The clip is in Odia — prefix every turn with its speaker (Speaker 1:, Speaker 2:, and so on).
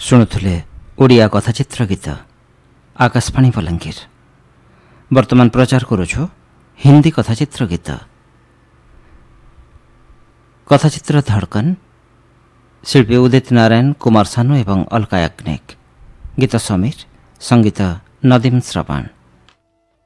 Speaker 1: ଶୁଣୁଥିଲେ ଓଡ଼ିଆ କଥାଚିତ୍ର ଗୀତ ଆକାଶବାଣୀ ବଲାଙ୍ଗୀର। ବର୍ତ୍ତମାନ ପ୍ରଚାର କରୁଛୁ ହିନ୍ଦୀ କଥାଚିତ୍ର ଗୀତ। କଥାଚିତ୍ର ଧଡ଼କନ ଶିଳ୍ପୀ ଉଦିତ ନାରାୟଣ, କୁମାର ସାନୁ ଏବଂ ଅଲକା ୟାଗ୍ନିକ। ଗୀତ ସମୀର, ସଙ୍ଗୀତ ନଦୀମ ଶ୍ରବଣ।